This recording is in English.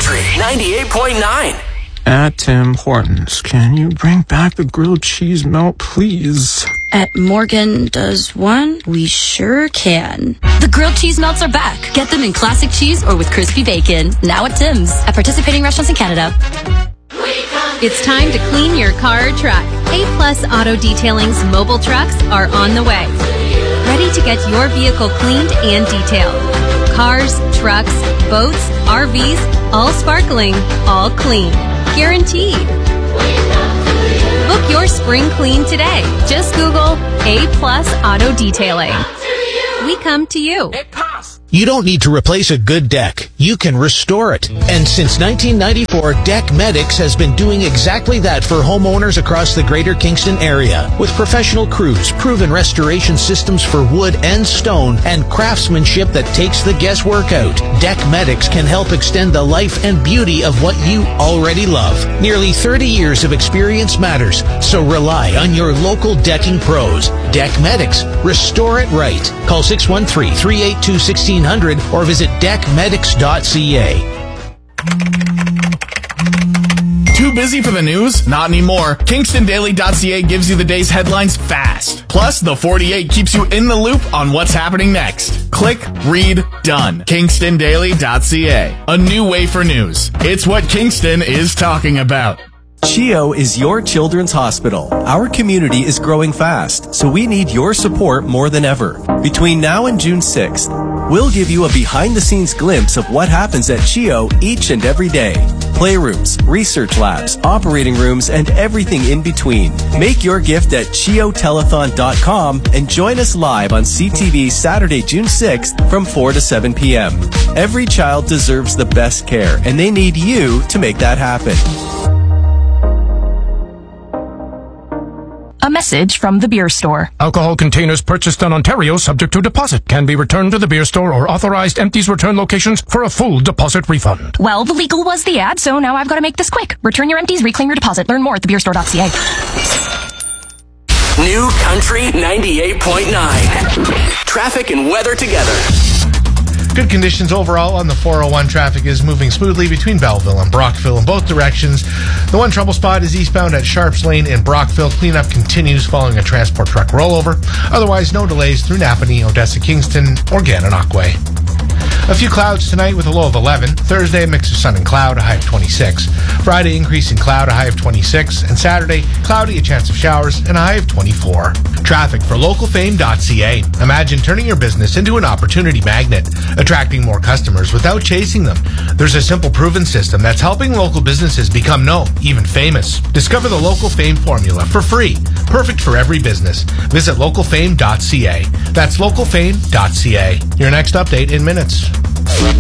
Country 98.9. At Tim Hortons, can you bring back the grilled cheese melt, please? At Morgan Does One, we sure can. The grilled cheese melts are back. Get them in classic cheese or with crispy bacon. Now at Tim's. At participating restaurants in Canada. It's time to clean your car or truck. A-Plus Auto Detailing's mobile trucks are on the way. Ready to get your vehicle cleaned and detailed. Cars, trucks, boats, RVs, all sparkling, all clean. Guaranteed. Book your spring clean today. Just Google A-Plus Auto Detailing. We come to you. You don't need to replace a good deck. You can restore it. And since 1994, Deck Medics has been doing exactly that for homeowners across the greater Kingston area. With professional crews, proven restoration systems for wood and stone, and craftsmanship that takes the guesswork out, Deck Medics can help extend the life and beauty of what you already love. Nearly 30 years of experience matters, so rely on your local decking pros. Deck Medics. Restore it right. Call 613-382-1600 or visit deckmedics.ca. Too busy for the news? Not anymore. KingstonDaily.ca gives you the day's headlines fast. Plus, the 48 keeps you in the loop on what's happening next. Click, read, done. KingstonDaily.ca. A new way for news. It's what Kingston is talking about. CHEO is your children's hospital. Our community is growing fast, so we need your support more than ever. Between now and June 6th, we'll give you a behind-the-scenes glimpse of what happens at CHEO each and every day. Playrooms, research labs, operating rooms, and everything in between. Make your gift at CHEOtelethon.com and join us live on CTV Saturday, June 6th from 4 to 7 p.m. Every child deserves the best care, and they need you to make that happen. A message from the beer store. Alcohol containers purchased in Ontario subject to deposit can be returned to the beer store or authorized empties return locations for a full deposit refund. Well, the legal was the ad, so now I've got to make this quick. Return your empties, reclaim your deposit. Learn more at thebeerstore.ca. New Country 98.9. Traffic and weather together. Good conditions overall on the 401. Traffic is moving smoothly between Belleville and Brockville in both directions. The one trouble spot is eastbound at Sharps Lane in Brockville. Cleanup continues following a transport truck rollover. Otherwise, no delays through Napanee, Odessa, Kingston, or Gananoque. A few clouds tonight with a low of 11. Thursday, a mix of sun and cloud, a high of 26. Friday, increase in cloud, a high of 26. And Saturday, cloudy, a chance of showers, and a high of 24. Traffic for localfame.ca. Imagine turning your business into an opportunity magnet, attracting more customers without chasing them. There's a simple, proven system that's helping local businesses become known, even famous. Discover the Local Fame formula for free. Perfect for every business. Visit localfame.ca. That's localfame.ca. Your next update in minutes.